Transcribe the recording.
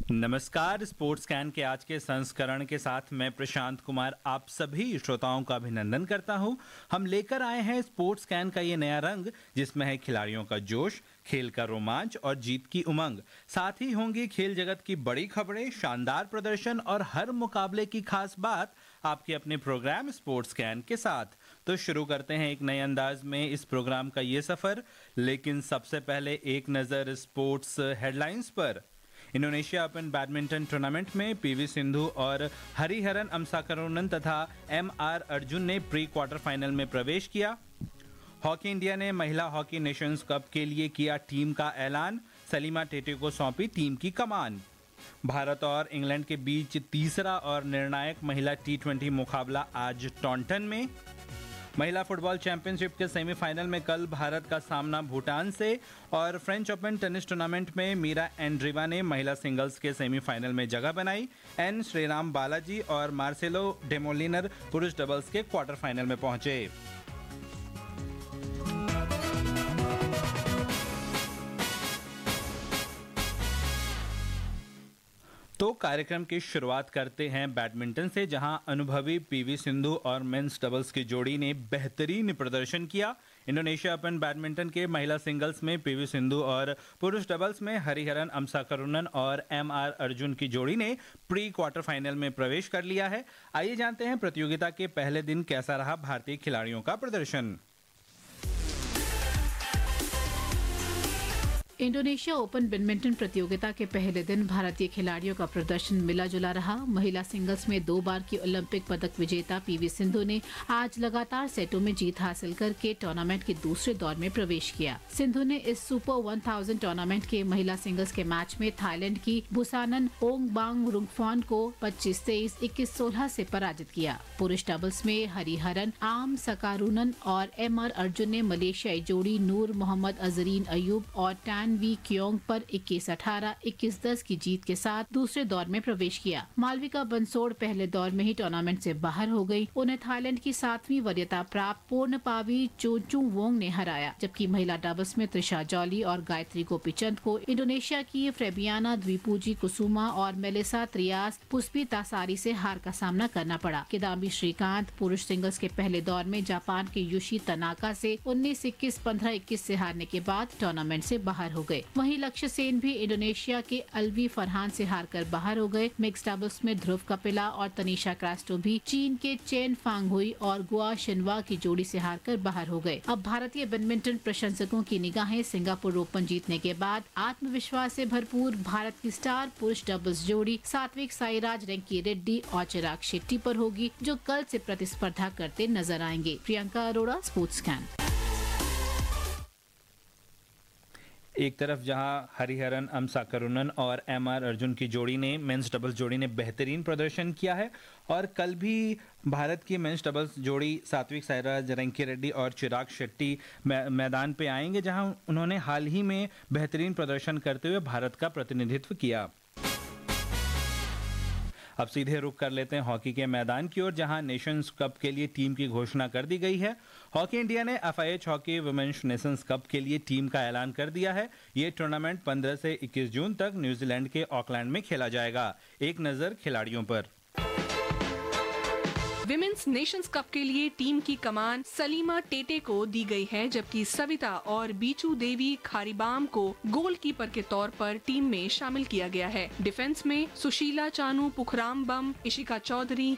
नमस्कार। Sports can के आज के संस्करण के साथ मैं प्रशांत कुमार आप सभी श्रोताओं का अभिनंदन करता हूं। हम लेकर आए हैं स्पोर्ट्स कैन का ये नया रंग, जिसमें है खिलाड़ियों का जोश, खेल का रोमांच और जीत की उमंग। साथ ही होंगी खेल जगत की बड़ी खबरें, शानदार प्रदर्शन और हर मुकाबले की खास बात आपके अपने प्रोग्राम स्पोर्ट्स कैन के साथ। तो शुरू करते हैं एक नए अंदाज में इस प्रोग्राम का ये सफर, लेकिन सबसे पहले एक नज़र स्पोर्ट्स हेडलाइंस पर। इंडोनेशिया ओपन बैडमिंटन टूर्नामेंट में पीवी सिंधु और हरिहरन अमसाकरुणन तथा एमआर अर्जुन ने प्री क्वार्टर फाइनल में प्रवेश किया। हॉकी इंडिया ने महिला हॉकी नेशंस कप के लिए किया टीम का ऐलान, सलीमा टेटे को सौंपी टीम की कमान। भारत और इंग्लैंड के बीच तीसरा और निर्णायक महिला टी20 मुकाबला आज टॉन्टन में। महिला फुटबॉल चैंपियनशिप के सेमीफाइनल में कल भारत का सामना भूटान से। और फ्रेंच ओपन टेनिस टूर्नामेंट में मीरा एंड्रीवा ने महिला सिंगल्स के सेमीफाइनल में जगह बनाई। एन श्रीराम बालाजी और मार्सेलो डेमोलिनर पुरुष डबल्स के क्वार्टर फाइनल में पहुंचे। तो कार्यक्रम की शुरुआत करते हैं बैडमिंटन से, जहां अनुभवी पीवी सिंधु और मेंस डबल्स की जोड़ी ने बेहतरीन प्रदर्शन किया। इंडोनेशिया ओपन बैडमिंटन के महिला सिंगल्स में पीवी सिंधु और पुरुष डबल्स में हरिहरन अमसाकरुणन और एमआर अर्जुन की जोड़ी ने प्री क्वार्टर फाइनल में प्रवेश कर लिया है। आइए जानते हैं प्रतियोगिता के पहले दिन कैसा रहा भारतीय खिलाड़ियों का प्रदर्शन। इंडोनेशिया ओपन बैडमिंटन प्रतियोगिता के पहले दिन भारतीय खिलाड़ियों का प्रदर्शन मिला जुला रहा। महिला सिंगल्स में 2 बार की ओलंपिक पदक विजेता पीवी सिंधु ने आज लगातार सेटों में जीत हासिल करके टूर्नामेंट के दूसरे दौर में प्रवेश किया। सिंधु ने इस सुपर 1000 टूर्नामेंट के महिला सिंगल्स के मैच में थाईलैंड की बुसानन ओंगबांगरुंगफॉन को 25-23, 21-16 से पराजित किया। पुरुष डबल्स में हरिहरन अमसाकरुणन और एमआर अर्जुन ने मलेशियाई जोड़ी नूर मोहम्मद अजरीन अयूब और टैन वी क्योंग पर 21-18, 21-10 की जीत के साथ दूसरे दौर में प्रवेश किया। मालविका बंसोड़ पहले दौर में ही टूर्नामेंट से बाहर हो गई। उन्हें थाईलैंड की 7वीं वरीयता प्राप्त पूर्णपावी चोचुवोंग ने हराया, जबकि महिला डबल्स में त्रिशा जॉली और गायत्री गोपीचंद को इंडोनेशिया की फ्रेबियाना द्विपूजी कुसुमा और मेलिसा त्रियास पुष्पितासारी से हार का सामना करना पड़ा। किदाम्बी श्रीकांत पुरुष सिंगल्स के पहले दौर में जापान के युशी तनाका से 19-21, 15-21 से हारने के बाद टूर्नामेंट से बाहर हो गए। वहीं लक्ष्य सेन भी इंडोनेशिया के अलवी फरहान से हारकर बाहर हो गए। मिक्स डबल्स में ध्रुव कपिला और तनीषा क्रास्टो भी चीन के चेन फांगहुई और गुआ शिनवा की जोड़ी से हारकर बाहर हो गए। अब भारतीय बैडमिंटन प्रशंसकों की निगाहें सिंगापुर ओपन जीतने के बाद आत्मविश्वास से भरपूर भारत की स्टार पुरुष डबल्स जोड़ी सात्विक साईराज रैंकी रेड्डी और चिराग शेट्टी पर होगी, जो कल से प्रतिस्पर्धा करते नजर आएंगे। Priyanka Arora, sports can. एक तरफ जहां हरिहरन अमसाकरुणन और एमआर अर्जुन की जोड़ी ने मेंस डबल्स जोड़ी ने बेहतरीन प्रदर्शन किया है, और कल भी भारत की मेंस डबल्स जोड़ी सात्विक साईराज रैंकी रेड्डी और चिराग शेट्टी मैदान पे आएंगे, जहां उन्होंने हाल ही में बेहतरीन प्रदर्शन करते हुए भारत का प्रतिनिधित्व किया। अब सीधे रुख कर लेते हैं हॉकी के मैदान की ओर, जहां नेशंस कप के लिए टीम की घोषणा कर दी गई है। हॉकी इंडिया ने FIH hockey women's Nations cup के लिए टीम का ऐलान कर दिया है। ये टूर्नामेंट 15 से 21 जून तक न्यूजीलैंड के ऑकलैंड में खेला जाएगा। एक नजर खिलाड़ियों पर। विमेन्स नेशंस कप के लिए टीम की कमान सलीमा टेटे को दी गई है, जबकि सविता और बीचू देवी खारीबाम को गोलकीपर के तौर पर टीम में शामिल किया गया है। डिफेंस में सुशीला चानू पुखराम बम, इशिका चौधरी,